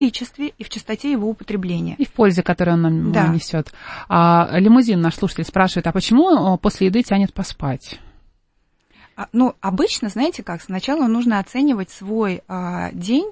количестве и в частоте его употребления. И в пользе, которую он нам несет. Лимузин, наш слушатель, спрашивает, а почему после еды тянет поспать? Обычно, знаете как, сначала нужно оценивать свой день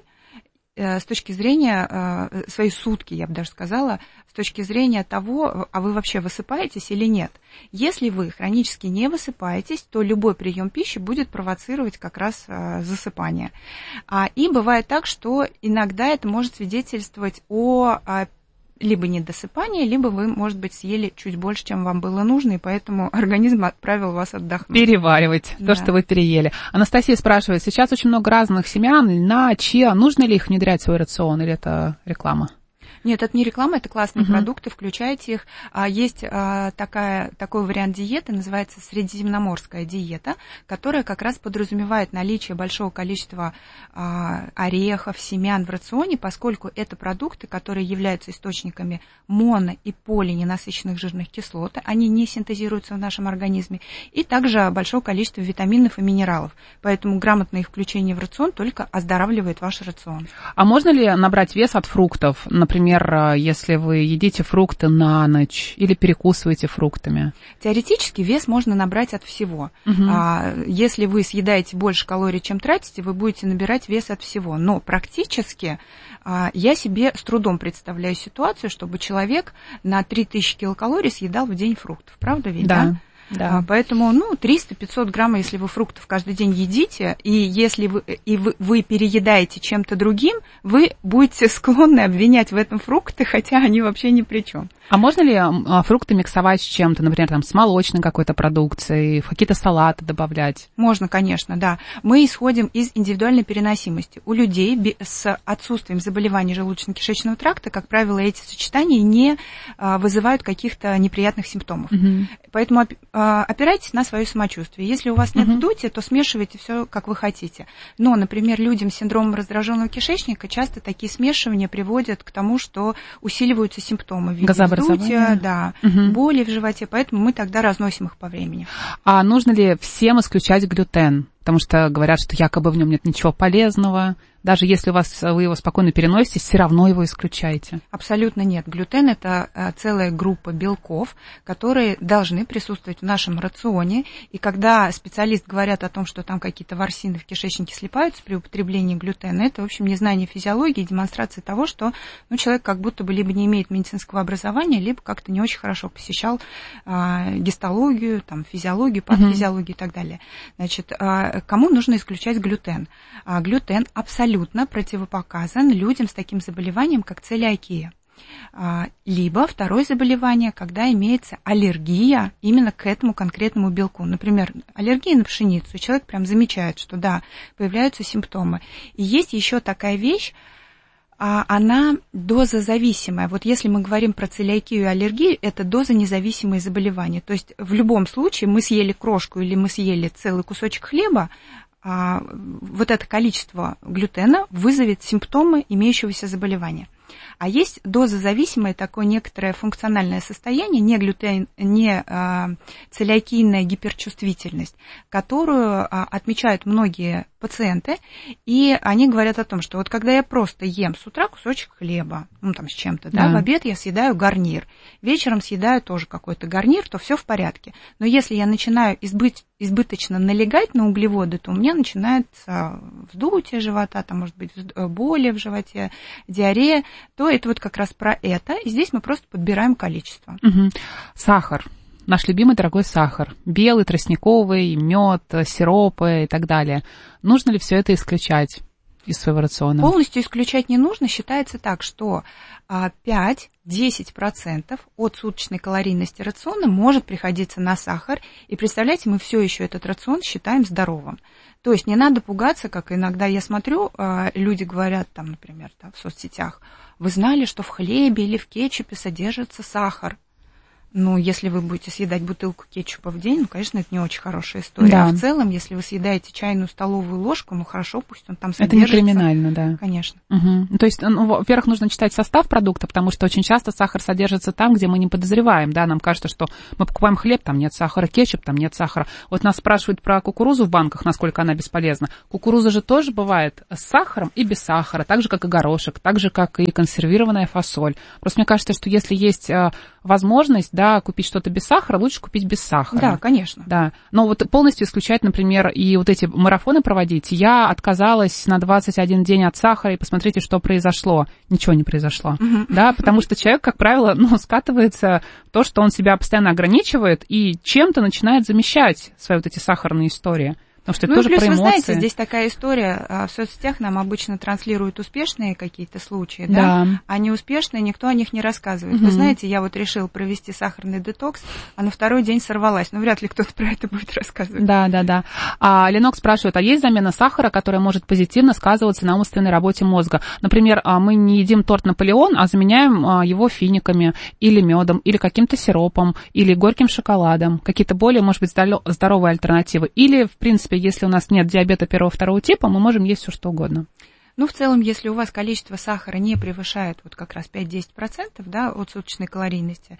с точки зрения, свои сутки, я бы даже сказала, с точки зрения того, а вы вообще высыпаетесь или нет. Если вы хронически не высыпаетесь, то любой прием пищи будет провоцировать как раз засыпание. И бывает так, что иногда это может свидетельствовать о либо недосыпание, либо вы, может быть, съели чуть больше, чем вам было нужно, и поэтому организм отправил вас отдохнуть. Переваривать то, что вы переели. Анастасия спрашивает, сейчас очень много разных семян, льна, чиа, нужно ли их внедрять в свой рацион, или это реклама? Нет, это не реклама, это классные продукты, включайте их. Есть такой вариант диеты, называется средиземноморская диета, которая как раз подразумевает наличие большого количества орехов, семян в рационе, поскольку это продукты, которые являются источниками моно- и полиненасыщенных жирных кислот, они не синтезируются в нашем организме, и также большое количество витаминов и минералов. Поэтому грамотное их включение в рацион только оздоравливает ваш рацион. А можно ли набрать вес от фруктов, например, если вы едите фрукты на ночь или перекусываете фруктами? Теоретически вес можно набрать от всего. Если вы съедаете больше калорий, чем тратите, вы будете набирать вес от всего. Но практически я себе с трудом представляю ситуацию, чтобы человек на 3000 килокалорий съедал в день фруктов. Правда ведь, да? Да. Поэтому 300-500 грамм, если вы фруктов каждый день едите, и если вы переедаете чем-то другим, вы будете склонны обвинять в этом фрукты, хотя они вообще ни при чем. А можно ли фрукты миксовать с чем-то, например, там, с молочной какой-то продукцией, в какие-то салаты добавлять? Можно, конечно, да. Мы исходим из индивидуальной переносимости. У людей с отсутствием заболеваний желудочно-кишечного тракта, как правило, эти сочетания не вызывают каких-то неприятных симптомов. Поэтому опирайтесь на свое самочувствие. Если у вас нет вдутия, то смешивайте все, как вы хотите. Но, например, людям с синдромом раздраженного кишечника часто такие смешивания приводят к тому, что усиливаются симптомы в виде вздутия, боли в животе, поэтому мы тогда разносим их по времени. А нужно ли всем исключать глютен? Потому что говорят, что якобы в нем нет ничего полезного. Даже если вы его спокойно переносите, все равно его исключаете. Абсолютно нет. Глютен – это целая группа белков, которые должны присутствовать в нашем рационе. И когда специалисты говорят о том, что там какие-то ворсины в кишечнике слипаются при употреблении глютена, это, в общем, незнание физиологии, демонстрация того, что человек как будто бы либо не имеет медицинского образования, либо как-то не очень хорошо посещал гистологию, физиологию, патофизиологию и так далее. Значит, кому нужно исключать глютен? Глютен абсолютно противопоказан людям с таким заболеванием, как целиакия. Либо второе заболевание, когда имеется аллергия именно к этому конкретному белку. Например, аллергия на пшеницу, и человек прям замечает, что да, появляются симптомы. И есть еще такая вещь, она дозозависимая. Вот если мы говорим про целиакию и аллергию, это дозонезависимые заболевания. То есть в любом случае мы съели крошку или мы съели целый кусочек хлеба, вот это количество глютена вызовет симптомы имеющегося заболевания. А есть дозозависимое такое некоторое функциональное состояние, не целиакийная гиперчувствительность, которую отмечают многие пациенты, и они говорят о том, что вот когда я просто ем с утра кусочек хлеба, с чем-то, в обед я съедаю гарнир, вечером съедаю тоже какой-то гарнир, то все в порядке. Но если я начинаю избыточно налегать на углеводы, то у меня начинается вздутие живота, может быть боли в животе, диарея, то это вот как раз про это. И здесь мы просто подбираем количество. Сахар. Наш любимый дорогой сахар. Белый, тростниковый, мед, сиропы и так далее. Нужно ли все это исключать из своего рациона? Полностью исключать не нужно. Считается так, что 5-10% от суточной калорийности рациона может приходиться на сахар. И представляете, мы все еще этот рацион считаем здоровым. То есть не надо пугаться, как иногда я смотрю, люди говорят, например, в соцсетях, вы знали, что в хлебе или в кетчупе содержится сахар? Ну, если вы будете съедать бутылку кетчупа в день, ну, конечно, это не очень хорошая история. Да. А в целом, если вы съедаете чайную столовую ложку, ну, хорошо, пусть он там Это не содержится. криминально, да. Конечно. Угу. То есть, ну, во-первых, нужно читать состав продукта, потому что очень часто сахар содержится там, где мы не подозреваем, да, нам кажется, что мы покупаем хлеб, там нет сахара, кетчуп, там нет сахара. Вот нас спрашивают про кукурузу в банках, насколько она бесполезна. Кукуруза же тоже бывает с сахаром и без сахара, так же, как и горошек, так же, как и консервированная фасоль. Просто мне кажется, что если есть возможность, да, купить что-то без сахара, лучше купить без сахара. Да, конечно. Да, но вот полностью исключать, например, и вот эти марафоны проводить, я отказалась на 21 день от сахара, и посмотрите, что произошло. Ничего не произошло, да, потому что человек, как правило, ну, скатывается в то, что он себя постоянно ограничивает и чем-то начинает замещать свои вот эти сахарные истории. Потому что это тоже плюс, про эмоции. Вы знаете, здесь такая история, в соцсетях нам обычно транслируют успешные какие-то случаи, да, а неуспешные никто о них не рассказывает. Вы знаете, я вот решила провести сахарный детокс, а на второй день сорвалась. Ну, вряд ли кто-то про это будет рассказывать. Да. Ленок спрашивает, а есть замена сахара, которая может позитивно сказываться на умственной работе мозга? Например, мы не едим торт Наполеон, а заменяем его финиками или медом, или каким-то сиропом, или горьким шоколадом. Какие-то более, может быть, здоровые альтернативы. Или, в принципе, если у нас нет диабета 1-2 типа, мы можем есть все что угодно. Ну, в целом, если у вас количество сахара не превышает вот как раз 5-10%, да, от суточной калорийности,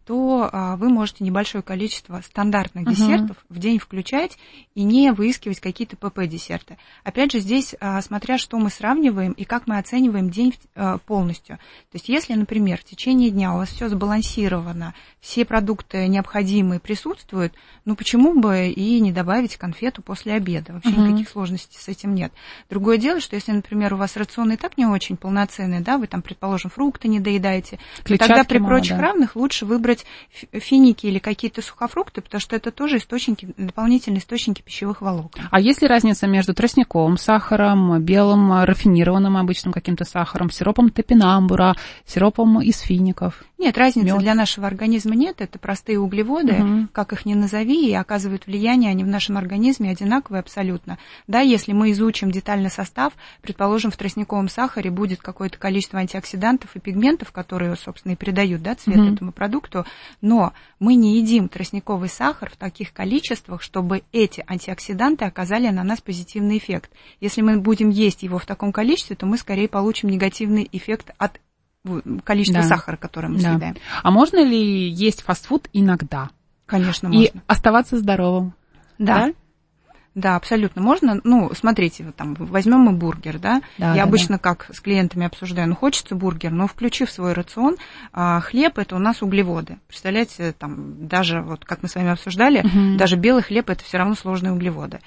то вы можете небольшое количество стандартных десертов в день включать и не выискивать какие-то ПП-десерты. Опять же, здесь, смотря что мы сравниваем и как мы оцениваем день полностью. То есть, если, например, в течение дня у вас все сбалансировано, все продукты необходимые присутствуют, ну, почему бы и не добавить конфету после обеда? Вообще никаких сложностей с этим нет. Другое дело, что если, например, у вас рацион и так не очень полноценный, да, вы там, предположим, фрукты не доедаете, то тогда при прочих равных лучше выбрать финики или какие-то сухофрукты, потому что это тоже дополнительные источники пищевых волокон. А есть ли разница между тростниковым сахаром, белым рафинированным обычным каким-то сахаром, сиропом топинамбура, сиропом из фиников? Нет, разницы для нашего организма нет. Это простые углеводы, как их ни назови, и оказывают влияние они в нашем организме одинаковые абсолютно. Да, если мы изучим детально состав, предположим, в тростниковом сахаре будет какое-то количество антиоксидантов и пигментов, которые, собственно, и придают, да, цвет этому продукту, но мы не едим тростниковый сахар в таких количествах, чтобы эти антиоксиданты оказали на нас позитивный эффект. Если мы будем есть его в таком количестве, то мы скорее получим негативный эффект от количества сахара, которое мы съедаем. А можно ли есть фастфуд иногда? Конечно, можно. И оставаться здоровым? Да. Да, абсолютно можно. Ну, смотрите, вот там возьмем мы бургер, да. Я обычно как с клиентами обсуждаю, хочется бургер, но включи в свой рацион хлеб, это у нас углеводы. Представляете, там даже вот как мы с вами обсуждали, даже белый хлеб это все равно сложные углеводы.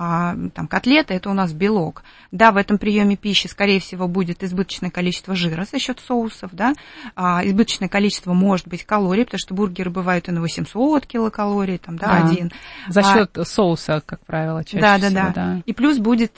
Там котлеты это у нас белок. Да, в этом приеме пищи, скорее всего, будет избыточное количество жира за счет соусов, да. Избыточное количество может быть калорий, потому что бургеры бывают и на 800 килокалорий, там, да, один. За счет соуса, как правило. Да. И плюс будет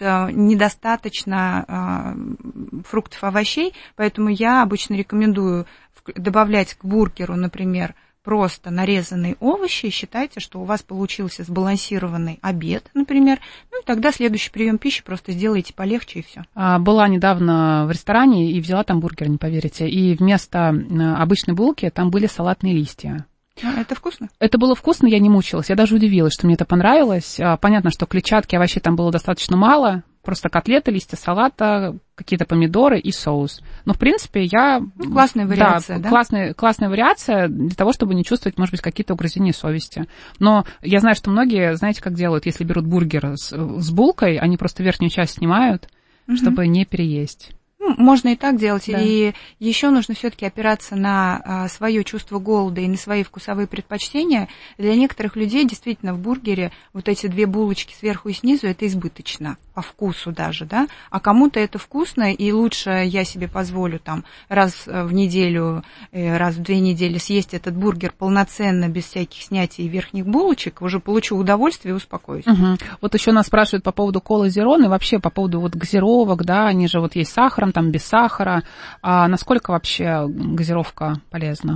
недостаточно фруктов, овощей, поэтому я обычно рекомендую добавлять к бургеру, например, просто нарезанные овощи, и считайте, что у вас получился сбалансированный обед, например, ну и тогда следующий прием пищи просто сделайте полегче и все. Была недавно в ресторане и взяла там бургер, не поверите, и вместо обычной булки там были салатные листья. Это вкусно? Это было вкусно, я не мучилась. Я даже удивилась, что мне это понравилось. Понятно, что клетчатки, овощей там было достаточно мало. Просто котлеты, листья салата, какие-то помидоры и соус. Но, в принципе, классная вариация, да? Классная вариация для того, чтобы не чувствовать, может быть, какие-то угрызения совести. Но я знаю, что многие, знаете, как делают, если берут бургер с булкой, они просто верхнюю часть снимают, чтобы не переесть. Можно и так делать, и еще нужно все-таки опираться на свое чувство голода и на свои вкусовые предпочтения. Для некоторых людей действительно в бургере вот эти две булочки сверху и снизу это избыточно, по вкусу даже, да, а кому-то это вкусно, и лучше я себе позволю там раз в неделю, раз в 2 недели съесть этот бургер полноценно, без всяких снятий верхних булочек, уже получу удовольствие и успокоюсь. Вот еще нас спрашивают по поводу колы зерон и вообще по поводу вот газировок, да, они же вот есть с сахаром, там без сахара. А насколько вообще газировка полезна?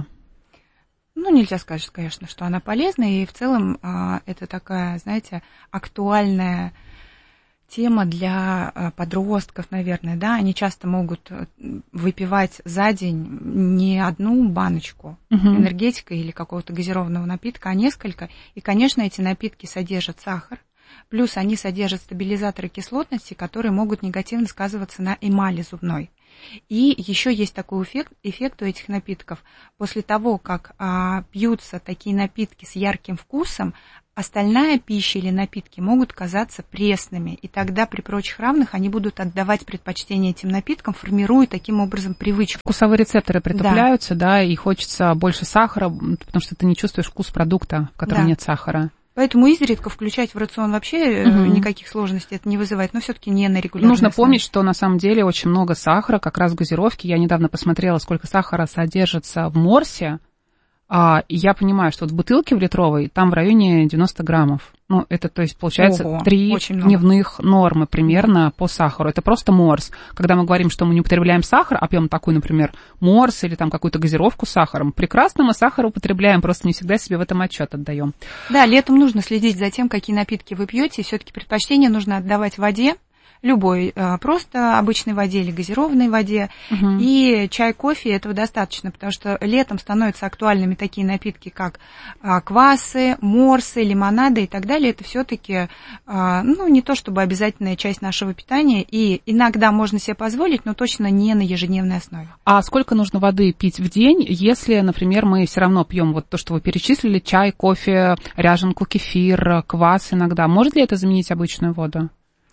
Ну, нельзя сказать, конечно, что она полезна, и в целом это такая, знаете, актуальная тема для подростков, наверное, да, они часто могут выпивать за день не одну баночку энергетика или какого-то газированного напитка, а несколько. И, конечно, эти напитки содержат сахар, плюс они содержат стабилизаторы кислотности, которые могут негативно сказываться на эмали зубной. И еще есть такой эффект у этих напитков. После того, как пьются такие напитки с ярким вкусом, остальная пища или напитки могут казаться пресными, и тогда при прочих равных они будут отдавать предпочтение этим напиткам, формируя таким образом привычку. Вкусовые рецепторы притупляются, да, и хочется больше сахара, потому что ты не чувствуешь вкус продукта, в котором нет сахара. Поэтому изредка включать в рацион вообще никаких сложностей это не вызывает, но все-таки не на регулярной Нужно основе. помнить, что на самом деле очень много сахара, как раз в газировке. Я недавно посмотрела, сколько сахара содержится в морсе. И я понимаю, что вот в бутылке в литровой там в районе 90 граммов. Ну, это, то есть, получается, 3 дневных нормы примерно по сахару. Это просто морс. Когда мы говорим, что мы не употребляем сахар, а пьем такой, например, морс или там какую-то газировку с сахаром, прекрасно мы сахар употребляем, просто не всегда себе в этом отчет отдаем. Да, летом нужно следить за тем, какие напитки вы пьете, и все-таки предпочтение нужно отдавать воде, любой, просто обычной воде или газированной воде. И чай, кофе этого достаточно, потому что летом становятся актуальными такие напитки, как квасы, морсы, лимонады и так далее. Это все-таки, не то чтобы обязательная часть нашего питания, и иногда можно себе позволить, но точно не на ежедневной основе. А сколько нужно воды пить в день, если, например, мы все равно пьем вот то, что вы перечислили, чай, кофе, ряженку, кефир, квас иногда? Может ли это заменить обычную воду?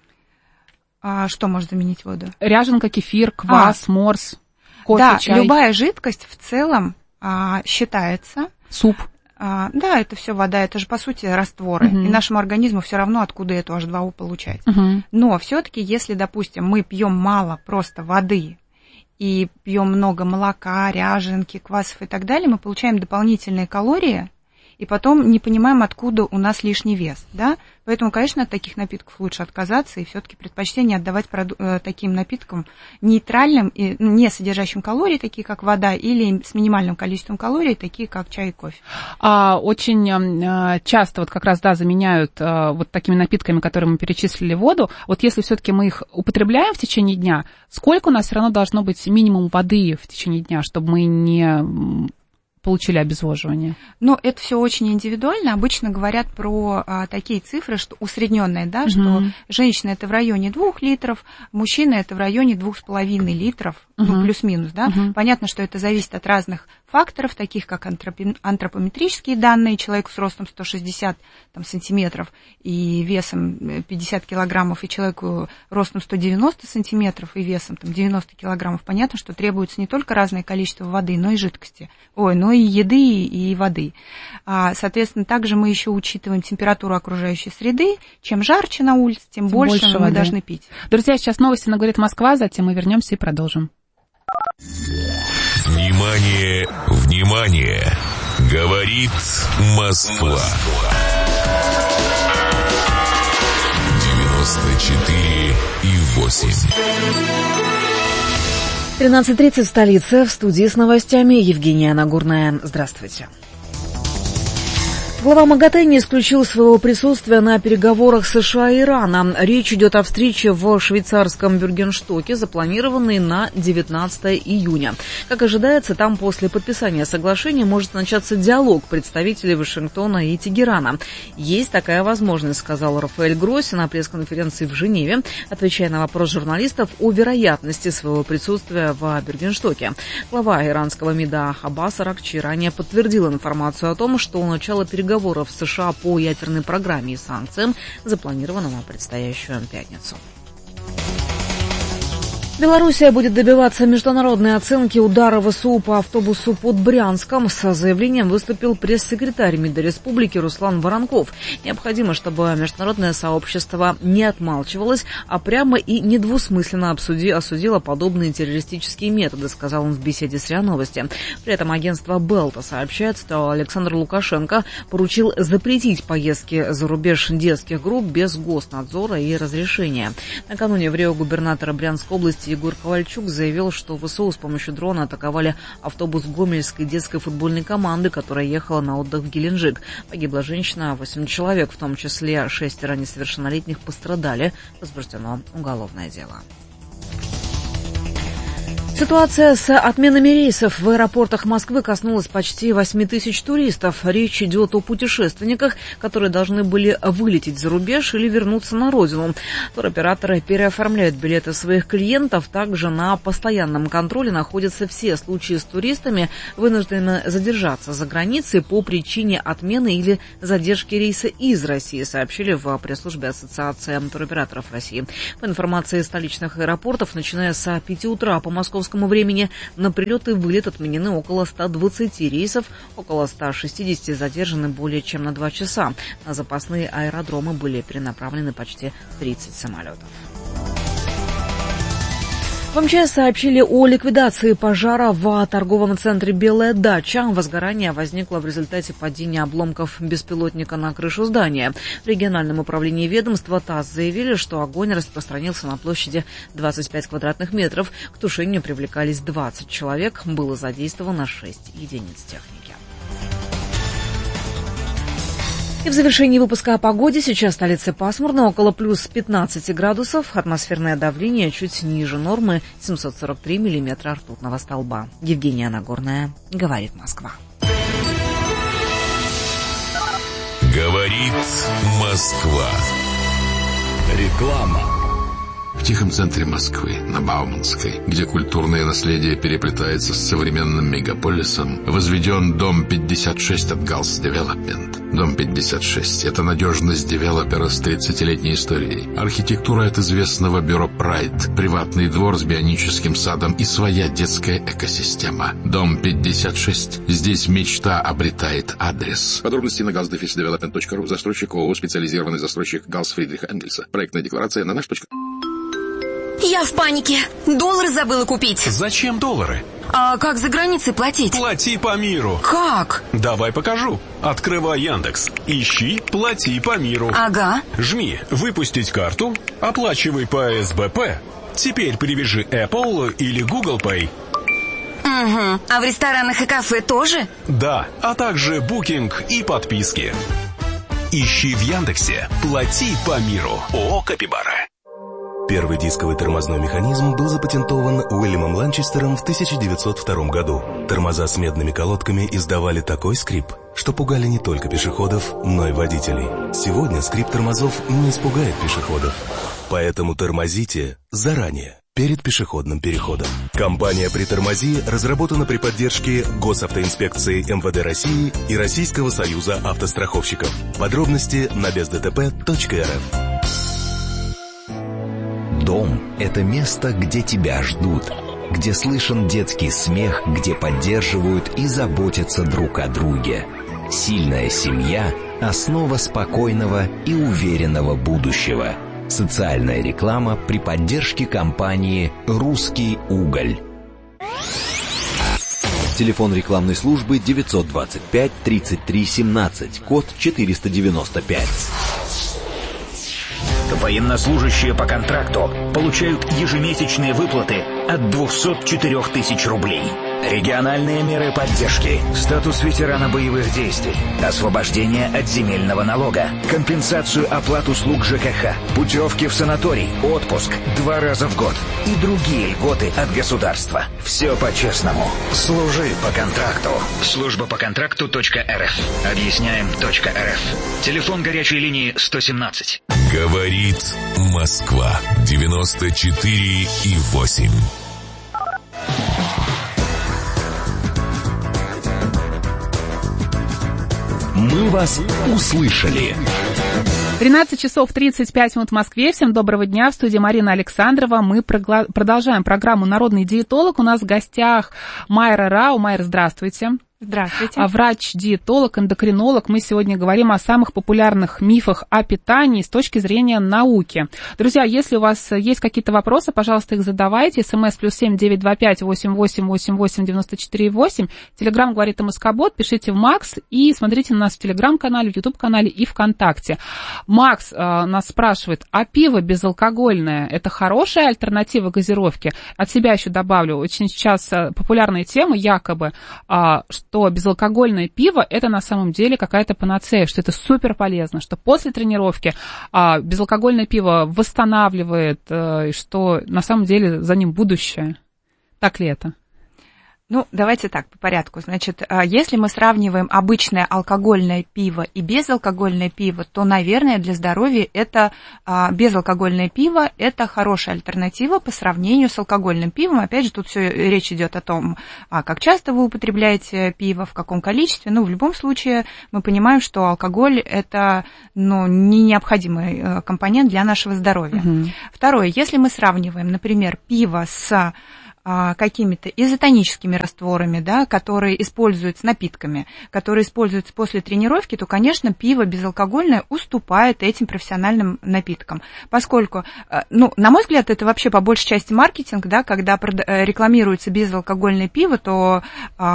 Что может заменить воду? Ряженка, кефир, квас, морс, кофе, чай. Да, любая жидкость в целом считается. Суп. Да, это все вода, это же по сути растворы. И нашему организму все равно, откуда эту H2O получать. Но все-таки, если, допустим, мы пьем мало просто воды и пьем много молока, ряженки, квасов и так далее, мы получаем дополнительные калории, и потом не понимаем, откуда у нас лишний вес, да? Поэтому, конечно, от таких напитков лучше отказаться и все-таки предпочтение отдавать таким напиткам нейтральным, и не содержащим калорий, такие как вода, или с минимальным количеством калорий, такие как чай и кофе. Очень часто вот как раз, заменяют вот такими напитками, которые мы перечислили, воду. Вот если все-таки мы их употребляем в течение дня, сколько у нас все равно должно быть минимум воды в течение дня, чтобы мы не получили обезвоживание? Ну, это все очень индивидуально. Обычно говорят про такие цифры, что усредненные, да, что женщина это в районе 2 литров, мужчина это в районе 2,5 литров, плюс-минус, да. Понятно, что это зависит от разных факторов, таких как антропометрические данные, человеку с ростом 160 сантиметров и весом 50 килограммов, и человеку ростом 190 сантиметров и весом 90 килограммов. Понятно, что требуется не только разное количество воды, но и жидкости, но и еды, и воды. Соответственно, также мы еще учитываем температуру окружающей среды. Чем жарче на улице, тем больше мы должны пить. Друзья, сейчас новости на «Говорит Москва», затем мы вернемся и продолжим. Внимание, внимание! Говорит Москва. 94,8. 13:30 в столице. В студии с новостями Евгения Нагурная. Здравствуйте. Глава МАГАТЭ не исключил своего присутствия на переговорах США и Ирана. Речь идет о встрече в швейцарском Бюргенштоке, запланированной на 19 июня. Как ожидается, там после подписания соглашения может начаться диалог представителей Вашингтона и Тегерана. Есть такая возможность, сказал Рафаэль Гросси на пресс-конференции в Женеве, отвечая на вопрос журналистов о вероятности своего присутствия в Бюргенштоке. Глава иранского МИДа Аббас Аракчи ранее подтвердил информацию о том, что начало переговоров в США по ядерной программе и санкциям запланировано на предстоящую пятницу. Белоруссия будет добиваться международной оценки удара ВСУ по автобусу под Брянском. С заявлением выступил пресс-секретарь МИДа республики Руслан Воронков. Необходимо, чтобы международное сообщество не отмалчивалось, а прямо и недвусмысленно осудило подобные террористические методы, сказал он в беседе с РИА Новости. При этом агентство Белта сообщает, что Александр Лукашенко поручил запретить поездки за рубеж детских групп без госнадзора и разрешения. Накануне в Рио губернатора Брянской области области Егор Ковальчук заявил, что ВСУ с помощью дрона атаковали автобус Гомельской детской футбольной команды, которая ехала на отдых в Геленджик. Погибла женщина, 8 человек, в том числе 6 несовершеннолетних пострадали. Возбуждено уголовное дело. Ситуация с отменами рейсов в аэропортах Москвы коснулась почти 8 тысяч туристов. Речь идет о путешественниках, которые должны были вылететь за рубеж или вернуться на родину. Туроператоры переоформляют билеты своих клиентов. Также на постоянном контроле находятся все случаи с туристами, вынужденными задержаться за границей по причине отмены или задержки рейса из России, сообщили в пресс-службе Ассоциации туроператоров России. По информации столичных аэропортов, начиная с 5 утра по московскому времени на прилет и вылет отменены около 120 рейсов, около 160 задержаны более чем на 2 часа. На запасные аэродромы были перенаправлены почти 30 самолетов. В МЧС сообщили о ликвидации пожара в торговом центре «Белая дача». Возгорание возникло в результате падения обломков беспилотника на крышу здания. В региональном управлении ведомства ТАСС заявили, что огонь распространился на площади 25 квадратных метров. К тушению привлекались 20 человек. Было задействовано 6 единиц техники. И в завершении выпуска о погоде. Сейчас в столице пасмурно, около плюс 15 градусов. Атмосферное давление чуть ниже нормы, 743 миллиметра ртутного столба. Евгения Нагорная, говорит Москва. Говорит Москва. Реклама. В тихом центре Москвы, на Бауманской, где культурное наследие переплетается с современным мегаполисом, возведен дом 56 от Галс Девелопмент. Дом 56 – это надежность девелопера с 30-летней историей. Архитектура от известного бюро Pride, приватный двор с бионическим садом и своя детская экосистема. Дом 56. Здесь мечта обретает адрес. Подробности на galsdevelopment.ru. Застройщик ООО «Специализированный застройщик Галс Фридриха Энгельса». Проектная декларация на наш. Я в панике. Доллары забыла купить. Зачем доллары? А как за границей платить? Плати по миру. Как? Давай покажу. Открывай Яндекс. Ищи «Плати по миру». Ага. Жми «Выпустить карту». Оплачивай по СБП. Теперь привяжи Apple или Google Pay. Угу. А в ресторанах и кафе тоже? Да, а также букинг и подписки. Ищи в Яндексе «Плати по миру». ООО «Капибара». Первый дисковый тормозной механизм был запатентован Уильямом Ланчестером в 1902 году. Тормоза с медными колодками издавали такой скрип, что пугали не только пешеходов, но и водителей. Сегодня скрип тормозов не испугает пешеходов. Поэтому тормозите заранее, перед пешеходным переходом. Компания «Притормози» разработана при поддержке Госавтоинспекции МВД России и Российского союза автостраховщиков. Подробности на бездтп.рф. Дом – это место, где тебя ждут, где слышен детский смех, где поддерживают и заботятся друг о друге. Сильная семья – основа спокойного и уверенного будущего. Социальная реклама при поддержке компании «Русский уголь». Телефон рекламной службы 925 33 17, код 495. Военнослужащие по контракту получают ежемесячные выплаты от 204 тысяч рублей. Региональные меры поддержки, статус ветерана боевых действий, освобождение от земельного налога, компенсацию оплат услуг ЖКХ, путевки в санаторий, отпуск 2 раза в год и другие льготы от государства. Все по-честному. Служи по контракту. Служба по контракту.рф. Объясняем.рф. Телефон горячей линии 117. Говорит Москва. 94,8. Мы вас услышали. 13 часов 35 минут в Москве. Всем доброго дня. В студии Марина Александрова. Мы продолжаем программу «Народный диетолог». У нас в гостях Майра Рау. Майра, здравствуйте. Здравствуйте. Врач-диетолог, эндокринолог. Мы сегодня говорим о самых популярных мифах о питании с точки зрения науки. Друзья, если у вас есть какие-то вопросы, пожалуйста, их задавайте. СМС +7 925 88 88 94 8. Телеграм говорит МСК-бот. Пишите в Макс и смотрите нас в Телеграм-канале, в Ютуб-канале и ВКонтакте. Макс нас спрашивает, а пиво безалкогольное – это хорошая альтернатива газировке? От себя еще добавлю, очень сейчас популярная тема, якобы, что безалкогольное пиво – это на самом деле какая-то панацея, что это супер полезно, что после тренировки безалкогольное пиво восстанавливает, и что на самом деле за ним будущее. Так ли это? Ну, давайте так, по порядку. Значит, если мы сравниваем обычное алкогольное пиво и безалкогольное пиво, то, наверное, для здоровья это безалкогольное пиво – это хорошая альтернатива по сравнению с алкогольным пивом. Опять же, тут все речь идет о том, как часто вы употребляете пиво, в каком количестве. Ну, в любом случае, мы понимаем, что алкоголь – это не необходимый компонент для нашего здоровья. Угу. Второе, если мы сравниваем, например, пиво с какими-то изотоническими растворами, да, которые используются напитками, которые используются после тренировки, то, конечно, пиво безалкогольное уступает этим профессиональным напиткам. Поскольку, на мой взгляд, это вообще по большей части маркетинг, да, когда рекламируется безалкогольное пиво, то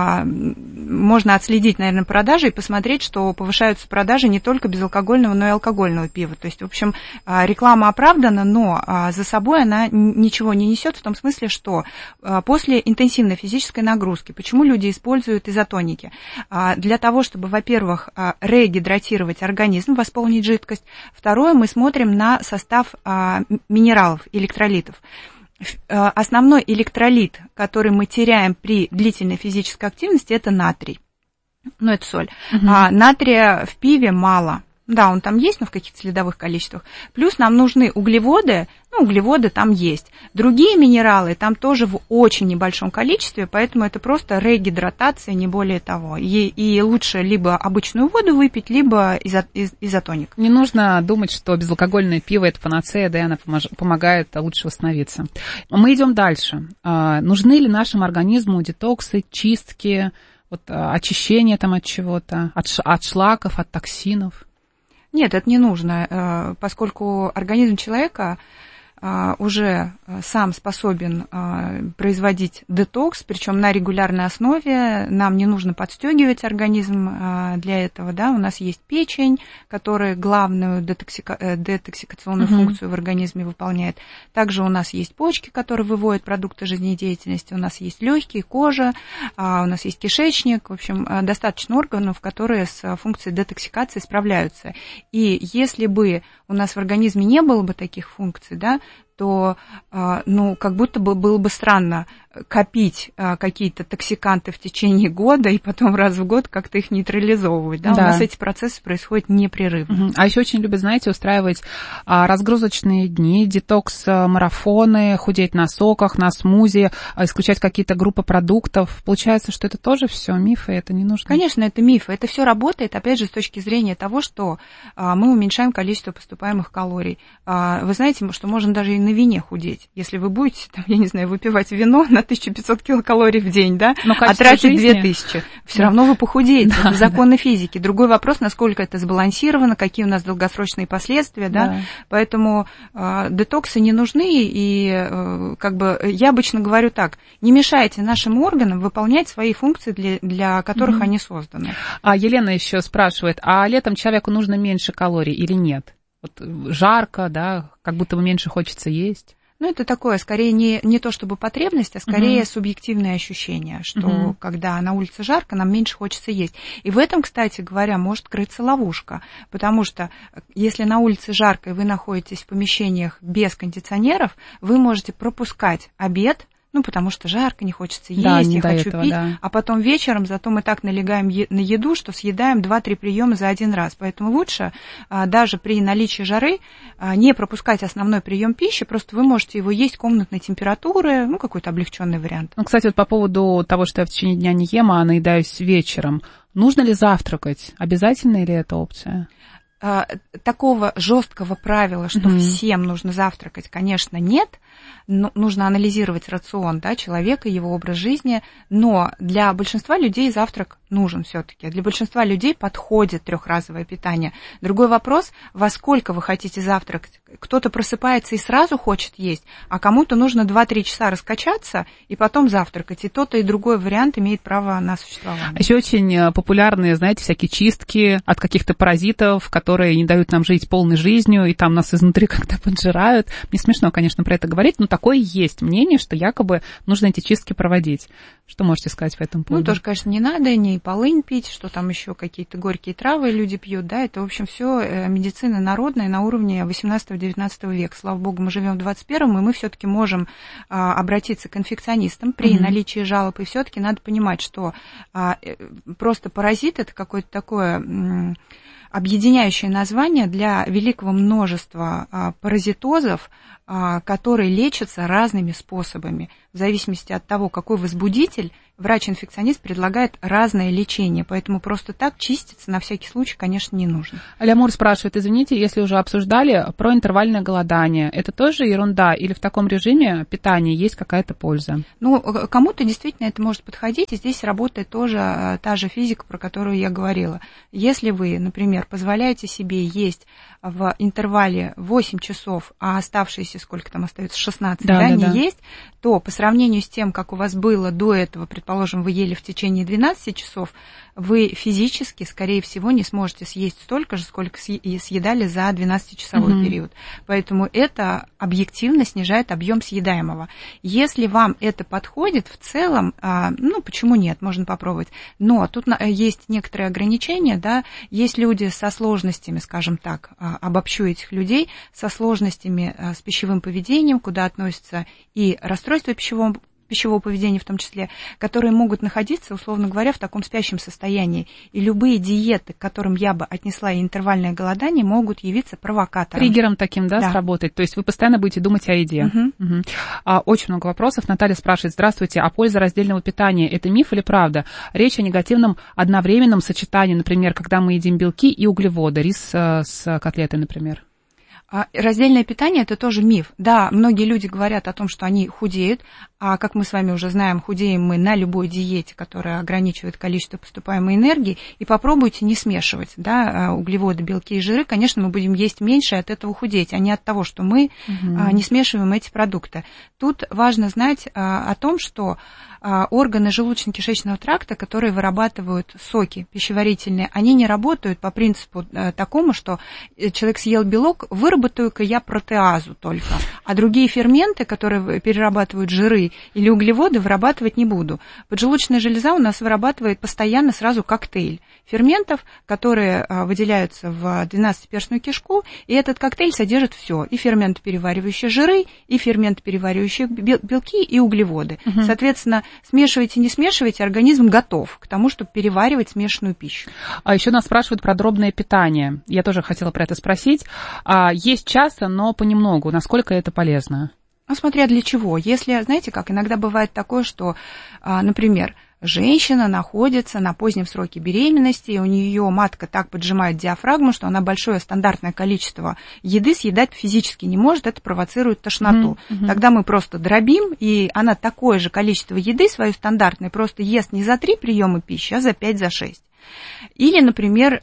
можно отследить, наверное, продажи и посмотреть, что повышаются продажи не только безалкогольного, но и алкогольного пива. То есть, в общем, реклама оправдана, но за собой она ничего не несет в том смысле, что после интенсивной физической нагрузки. Почему люди используют изотоники? Для того, чтобы, во-первых, регидратировать организм, восполнить жидкость. Второе, мы смотрим на состав минералов, электролитов. Основной электролит, который мы теряем при длительной физической активности, это натрий. Ну, это соль. Угу. Натрия в пиве мало. Да, он там есть, но в каких-то следовых количествах. Плюс нам нужны углеводы, углеводы там есть. Другие минералы там тоже в очень небольшом количестве, поэтому это просто регидратация, не более того. И лучше либо обычную воду выпить, либо изотоник. Не нужно думать, что безалкогольное пиво – это панацея, да, и она помогает лучше восстановиться. Мы идем дальше. Нужны ли нашему организму детоксы, чистки, очищение там от чего-то, от шлаков, от токсинов? Нет, это не нужно, поскольку организм человека уже сам способен производить детокс, причем на регулярной основе. Нам не нужно подстегивать организм для этого. Да? У нас есть печень, которая главную детоксикационную функцию в организме выполняет. Также у нас есть почки, которые выводят продукты жизнедеятельности. У нас есть легкие, кожа, у нас есть кишечник. В общем, достаточно органов, которые с функцией детоксикации справляются. И если бы у нас в организме не было бы таких функций, да, то, как будто бы было бы странно копить какие-то токсиканты в течение года и потом раз в год как-то их нейтрализовывать. Да? Да. У нас эти процессы происходят непрерывно. А еще очень любят, знаете, устраивать разгрузочные дни, детокс-марафоны, худеть на соках, на смузи, исключать какие-то группы продуктов. Получается, что это тоже все мифы, это не нужно? Конечно, это мифы. Это все работает, опять же, с точки зрения того, что мы уменьшаем количество поступаемых калорий. Вы знаете, что можно даже и на вине худеть. Если вы будете, выпивать вино на 1500 килокалорий в день, да, а тратить 2000, все равно вы похудеете. Да. Это законы физики. Другой вопрос, насколько это сбалансировано, какие у нас долгосрочные последствия, да. Поэтому детоксы не нужны, и я обычно говорю так: не мешайте нашим органам выполнять свои функции, для которых они созданы. Елена еще спрашивает, а летом человеку нужно меньше калорий или нет? Жарко, да, как будто бы меньше хочется есть. Это такое, скорее, не то чтобы потребность, а скорее субъективное ощущение, что когда на улице жарко, нам меньше хочется есть. И в этом, кстати говоря, может крыться ловушка, потому что если на улице жарко, и вы находитесь в помещениях без кондиционеров, вы можете пропускать обед, потому что жарко, не хочется есть, да, я хочу этого, пить, да. А потом вечером, зато мы так налегаем на еду, что съедаем 2-3 приема за один раз. Поэтому лучше даже при наличии жары не пропускать основной прием пищи, просто вы можете его есть комнатной температуры, какой-то облегченный вариант. Кстати, по поводу того, что я в течение дня не ем, а наедаюсь вечером, нужно ли завтракать? Обязательно ли это опция? Такого жесткого правила, что всем нужно завтракать, конечно, нет. Но нужно анализировать рацион, да, человека, его образ жизни, но для большинства людей завтрак нужен все-таки. Для большинства людей подходит трехразовое питание. Другой вопрос, во сколько вы хотите завтракать. Кто-то просыпается и сразу хочет есть, а кому-то нужно 2-3 часа раскачаться и потом завтракать. И тот, и другой вариант имеет право на существование. Еще очень популярные, знаете, всякие чистки от каких-то паразитов, которые не дают нам жить полной жизнью, и там нас изнутри как-то поджирают. Мне смешно, конечно, про это говорить, но такое есть мнение, что якобы нужно эти чистки проводить. Что можете сказать по этому поводу? Ну, тоже, конечно, не надо, не полынь пить, что там еще какие-то горькие травы люди пьют, да, это, в общем, все медицина народная на уровне 18-19 века. Слава богу, мы живем в 21-м, и мы все-таки можем обратиться к инфекционистам при наличии жалоб, и все-таки надо понимать, что просто паразит – это какое-то такое объединяющее название для великого множества паразитозов, которые лечатся разными способами. В зависимости от того, какой возбудитель, врач-инфекционист предлагает разное лечение. Поэтому просто так чиститься на всякий случай, конечно, не нужно. Алямур спрашивает, извините, если уже обсуждали про интервальное голодание, это тоже ерунда или в таком режиме питания есть какая-то польза? Ну, кому-то действительно это может подходить, и здесь работает тоже та же физика, про которую я говорила. Если вы, например, позволяете себе есть в интервале 8 часов, а оставшиеся, сколько там остается, 16, не есть, то по сравнению с тем, как у вас было до этого, предположим, вы ели в течение 12 часов, вы физически, скорее всего, не сможете съесть столько же, сколько съедали за 12-часовой период. Поэтому это объективно снижает объем съедаемого. Если вам это подходит, в целом, ну, почему нет, можно попробовать. Но тут есть некоторые ограничения, да, есть люди со сложностями, скажем так, обобщу этих людей, со сложностями с пищевым поведением, куда относятся и расстройства пищевого поведения в том числе, которые могут находиться, условно говоря, в таком спящем состоянии. И любые диеты, к которым я бы отнесла интервальное голодание, могут явиться провокатором. Триггером таким, да, сработать? То есть вы постоянно будете думать о еде. Очень много вопросов. Наталья спрашивает, здравствуйте, а польза раздельного питания – это миф или правда? Речь о негативном одновременном сочетании, например, когда мы едим белки и углеводы, рис с котлетой, например. Раздельное питание – это тоже миф. Да, многие люди говорят о том, что они худеют, а как мы с вами уже знаем, худеем мы на любой диете, которая ограничивает количество поступаемой энергии, и попробуйте не смешивать, да, углеводы, белки и жиры. Конечно, мы будем есть меньше и от этого худеть, а не от того, что мы не смешиваем эти продукты. Тут важно знать о том, что органы желудочно-кишечного тракта, которые вырабатывают соки пищеварительные, они не работают по принципу такому, что человек съел белок, выработаю-ка я протеазу только, а другие ферменты, которые перерабатывают жиры или углеводы, вырабатывать не буду. Поджелудочная железа у нас вырабатывает постоянно сразу коктейль ферментов, которые выделяются в 12-перстную кишку, и этот коктейль содержит все, и ферменты, переваривающие жиры, и ферменты, переваривающие белки и углеводы. Соответственно, смешивайте, не смешивайте, организм готов к тому, чтобы переваривать смешанную пищу. А еще нас спрашивают про дробное питание. Я тоже хотела про это спросить. Есть часто, но понемногу. Насколько это полезно? Ну, смотря для чего. Если, знаете, как иногда бывает такое, что, например, женщина находится на позднем сроке беременности, и у нее матка так поджимает диафрагму, что она большое стандартное количество еды съедать физически не может, это провоцирует тошноту. Тогда мы просто дробим, и она такое же количество еды, свое стандартное, просто ест не за 3 приема пищи, а за 5, за 6. Или, например,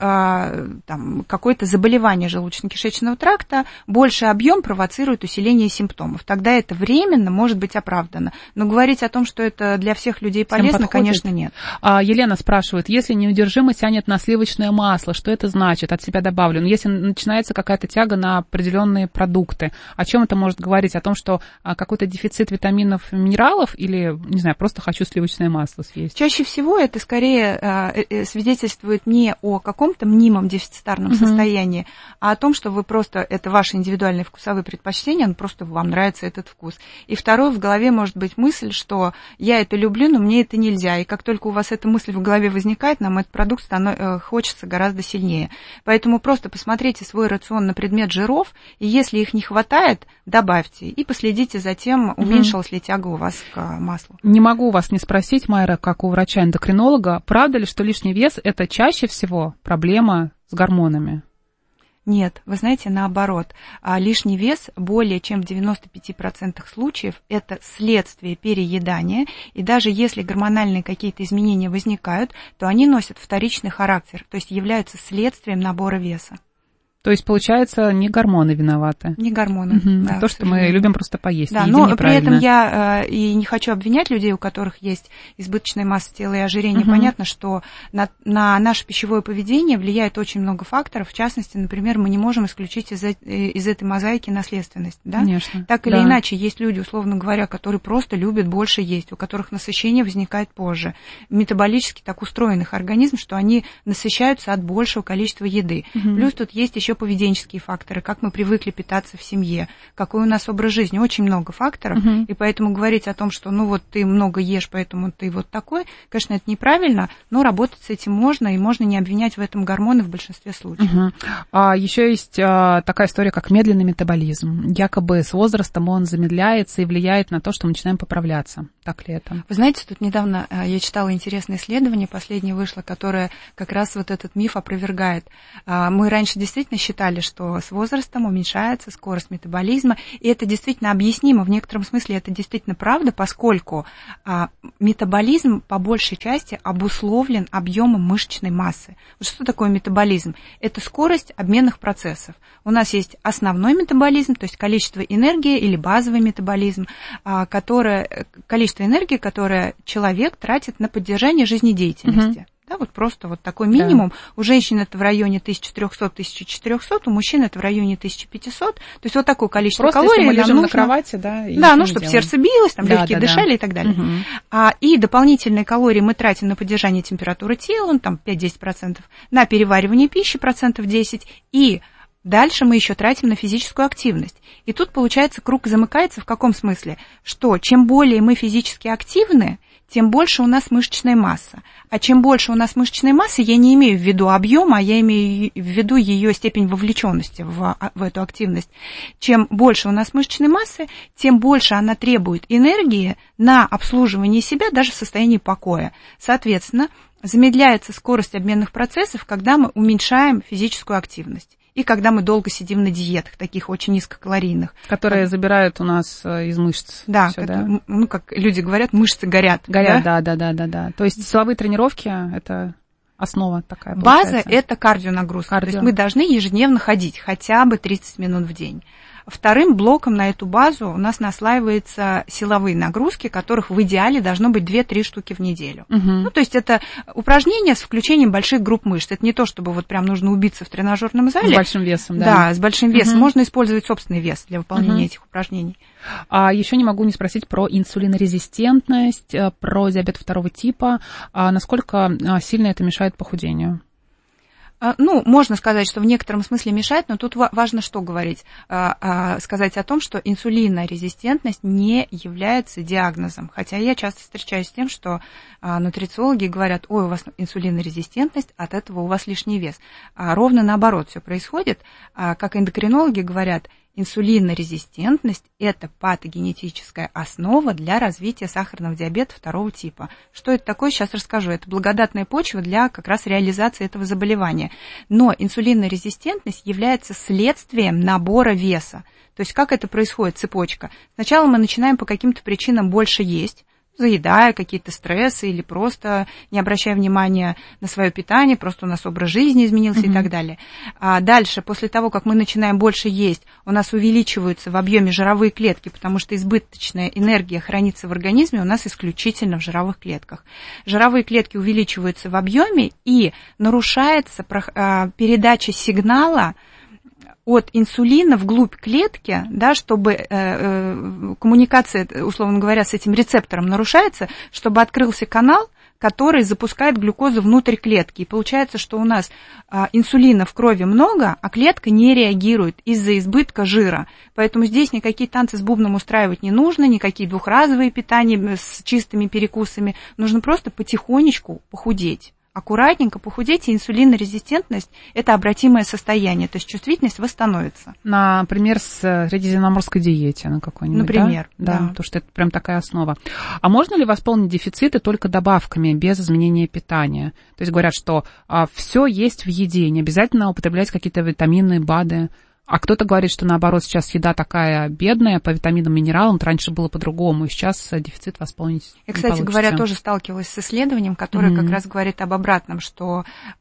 там, какое-то заболевание желудочно-кишечного тракта, больший объем провоцирует усиление симптомов. Тогда это временно может быть оправдано. Но говорить о том, что это для всех людей полезно, конечно, нет. Елена спрашивает, если неудержимо тянет на сливочное масло, что это значит? От себя добавлю. Но если начинается какая-то тяга на определенные продукты, о чем это может говорить? О том, что какой-то дефицит витаминов, минералов или, не знаю, просто хочу сливочное масло съесть? Чаще всего это скорее свидетельствует не о каком-то мнимом дефицитарном состоянии, а о том, что вы просто, это ваши индивидуальные вкусовые предпочтения, просто вам нравится этот вкус. И второе, в голове может быть мысль, что я это люблю, но мне это нельзя. И как только у вас эта мысль в голове возникает, нам этот продукт хочется гораздо сильнее. Поэтому просто посмотрите свой рацион на предмет жиров, и если их не хватает, добавьте. И последите за тем, уменьшилась ли тяга у вас к маслу. Не могу вас не спросить, Майра, как у врача-эндокринолога, правда ли, что лишний вес – это чаще всего проблема с гормонами? Нет, вы знаете, наоборот. Лишний вес более чем в 95% случаев это следствие переедания, и даже если гормональные какие-то изменения возникают, то они носят вторичный характер, то есть являются следствием набора веса. То есть, получается, не гормоны виноваты. Не гормоны, да. То, что мы любим просто поесть. Да, но при этом я и не хочу обвинять людей, у которых есть избыточная масса тела и ожирение. Понятно, что на наше пищевое поведение влияет очень много факторов. В частности, например, мы не можем исключить из этой мозаики наследственность. Да? Конечно. Так или иначе, есть люди, условно говоря, которые просто любят больше есть, у которых насыщение возникает позже. Метаболически так устроен их организм, что они насыщаются от большего количества еды. Плюс тут есть еще поведенческие факторы, как мы привыкли питаться в семье, какой у нас образ жизни, очень много факторов, и поэтому говорить о том, что ну вот ты много ешь, поэтому ты вот такой, конечно, это неправильно, но работать с этим можно, и можно не обвинять в этом гормоны в большинстве случаев. Еще есть такая история, как медленный метаболизм. Якобы с возрастом он замедляется и влияет на то, что мы начинаем поправляться. Так ли это? Вы знаете, тут недавно я читала интересное исследование, последнее вышло, которое как раз вот этот миф опровергает. Мы раньше действительно считали, что с возрастом уменьшается скорость метаболизма, и это действительно объяснимо, в некотором смысле это действительно правда, поскольку метаболизм по большей части обусловлен объемом мышечной массы. Вот что такое метаболизм? Это скорость обменных процессов. У нас есть основной метаболизм, то есть количество энергии или базовый метаболизм, количество энергии, которое человек тратит на поддержание жизнедеятельности. Да, вот просто вот такой минимум. Да. У женщин это в районе 1300-1400, у мужчин это в районе 1500. То есть вот такое количество просто калорий. Просто если мы лежим нужно... на кровати, да? Да, ну, чтобы сердце билось, там легкие дышали и так далее. И дополнительные калории мы тратим на поддержание температуры тела, там 5-10%, на переваривание пищи 10%, и дальше мы еще тратим на физическую активность. И тут, получается, круг замыкается в каком смысле? Что чем более мы физически активны, тем больше у нас мышечная масса. А чем больше у нас мышечной массы, я не имею в виду объема, а я имею в виду ее степень вовлеченности в эту активность. Чем больше у нас мышечной массы, тем больше она требует энергии на обслуживание себя даже в состоянии покоя. Соответственно, замедляется скорость обменных процессов, когда мы уменьшаем физическую активность. И когда мы долго сидим на диетах, таких очень низкокалорийных. Которые забирают у нас из мышц. Да, ну, как люди говорят, мышцы горят. Горят, да. То есть силовые тренировки – это основа такая, база – это кардионагрузка. То есть мы должны ежедневно ходить хотя бы 30 минут в день. Вторым блоком на эту базу у нас наслаиваются силовые нагрузки, которых в идеале должно быть 2-3 штуки в неделю. Ну, то есть это упражнения с включением больших групп мышц. Это не то, чтобы вот прям нужно убиться в тренажерном зале. С большим весом, да. Да, с большим весом. Можно использовать собственный вес для выполнения этих упражнений. Еще не могу не спросить про инсулинорезистентность, про диабет 2 типа. Насколько сильно это мешает похудению? Ну, можно сказать, что в некотором смысле мешает, но тут важно что говорить. Сказать о том, что инсулинорезистентность не является диагнозом. Хотя я часто встречаюсь с тем, что нутрициологи говорят: ой, у вас инсулинорезистентность, от этого у вас лишний вес. Ровно наоборот все происходит. Как эндокринологи говорят, инсулинорезистентность – это патогенетическая основа для развития сахарного диабета 2 типа. Что это такое, сейчас расскажу. Это благодатная почва для как раз реализации этого заболевания. Но инсулинорезистентность является следствием набора веса. То есть как это происходит, цепочка? Сначала мы начинаем по каким-то причинам больше есть, заедая какие-то стрессы или просто не обращая внимания на свое питание, просто у нас образ жизни изменился и так далее. А дальше, после того, как мы начинаем больше есть, у нас увеличиваются в объеме жировые клетки, потому что избыточная энергия хранится в организме у нас исключительно в жировых клетках. Жировые клетки увеличиваются в объеме, и нарушается передача сигнала от инсулина вглубь клетки, да, чтобы коммуникация, условно говоря, с этим рецептором нарушается, чтобы открылся канал, который запускает глюкозу внутрь клетки. И получается, что у нас инсулина в крови много, а клетка не реагирует из-за избытка жира. Поэтому здесь никакие танцы с бубном устраивать не нужно, никакие двухразовые питания с чистыми перекусами. Нужно просто потихонечку похудеть. аккуратненько похудеть, и инсулинорезистентность – это обратимое состояние, то есть чувствительность восстановится. Например, с средиземноморской диете на какой-нибудь, например, да? Потому что это прям такая основа. А можно ли восполнить дефициты только добавками, без изменения питания? То есть говорят, что все есть в еде, не обязательно употреблять какие-то витамины, БАДы. А кто-то говорит, что наоборот, сейчас еда такая бедная по витаминам, минералам, раньше было по-другому, и сейчас дефицит восполнить не получится. Я, кстати говоря, тоже сталкивалась с исследованием, которое как раз говорит об обратном, что